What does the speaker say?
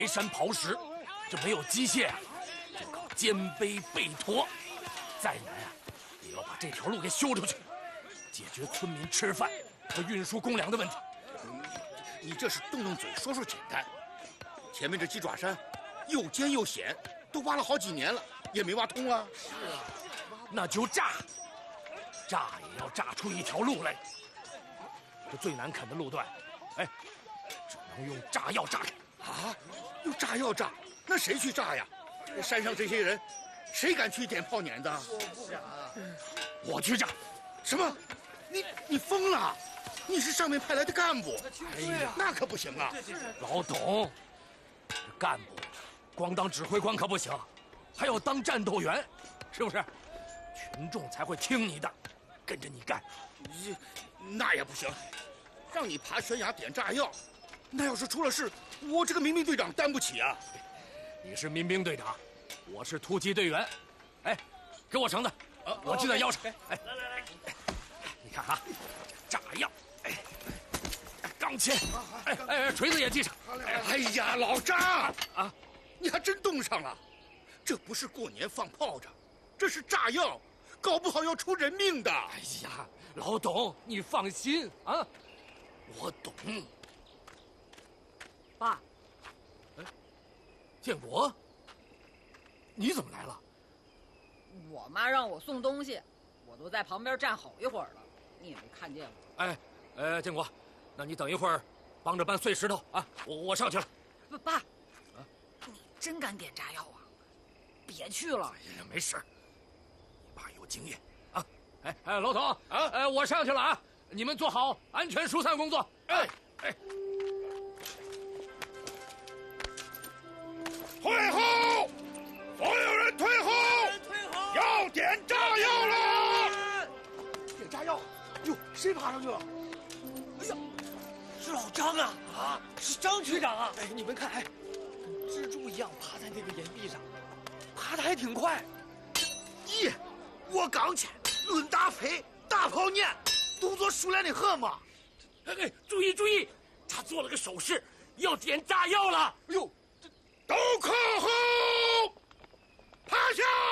山刨石，这没有机械啊，就靠肩背背驮。再难啊，也要把这条路给修出去，解决村民吃饭和运输公粮的问题。 你这是动动嘴说说简单，前面这鸡爪山又尖又险，都挖了好几年了，也没挖通啊。 是啊，那就炸，炸也要炸出一条路来。这最难啃的路段，哎，只能用炸药炸开。 啊，用炸药炸？那谁去炸呀？山上这些人，谁敢去点炮碾的？ 我不敢。 我去炸。 什么？你疯了？你是上面派来的干部？ 哎呀， 那可不行啊！ 老董，这干部光当指挥官可不行，还要当战斗员，是不是？群众才会听你的，跟着你干。 那也不行，让你爬悬崖点炸药，那要是出了事，我这个民兵队长担不起啊！ 你是民兵队长，我是突击队员。哎，给我绳子，我系在腰上。哎，来，你看啊，炸药，哎，钢钎，哎，锤子也系上。 哎呀，老张啊，你还真冻上了！这不是过年放炮仗，这是炸药，搞不好要出人命的。 哎呀，老董，你放心啊，我懂。 爸， 建国，你怎么来了？ 我妈让我送东西，我都在旁边站好一会儿了，你也没看见我。 哎，建国，那你等一会儿，帮着搬碎石头啊！我上去了。 爸，你真敢点炸药啊？别去了。 哎呀，没事，你爸有经验啊。哎，老董啊，我上去了啊，你们做好安全疏散工作。哎。 退后！所有人退后！要点炸药了！ 点炸药！哟，谁爬上去了？哎呀，是老张啊！啊，是张区长啊！哎，你们看，哎，跟蜘蛛一样爬在那个岩壁上，爬得还挺快。 咦，我刚去，论打飞，大炮撵，动作熟练的很嘛。 哎，注意，他做了个手势，要点炸药了。 哎呦，都靠后，趴下！